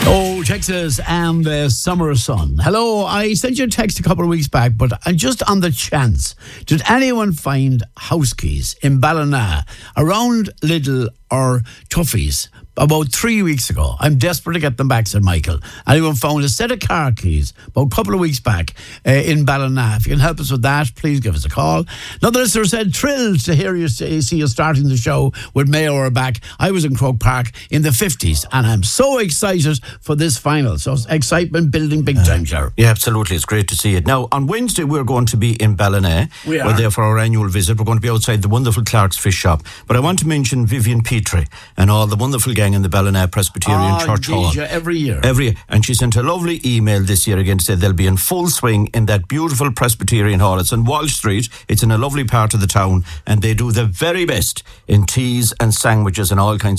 Oh, Texas and the summer sun. Hello, I sent you a text a couple of weeks back, but just on the chance, did anyone find house keys in Ballina around Lidl or Tuffy's about 3 weeks ago? I'm desperate to get them back, said Michael. Anyone found a set of car keys about a couple of weeks back in Ballina? If you can help us with that, please give us a call. Another listener said, thrilled to hear you see you starting the show with Mayo back. I was in Croke Park in the 50s and I'm so excited for this final. So excitement building big time, Ger. Yeah, absolutely. It's great to see it. Now, on Wednesday, we're going to be in Ballina. We're there for our annual visit. We're going to be outside the wonderful Clark's Fish Shop. But I want to mention Vivian Petrie and all the wonderful gang in the Ballina Presbyterian Church Hall. Every year. And she sent a lovely email this year again to say they'll be in full swing in that beautiful Presbyterian Hall. It's on Walsh Street. It's in a lovely part of the town. And they do the very best in teas and sandwiches and all kinds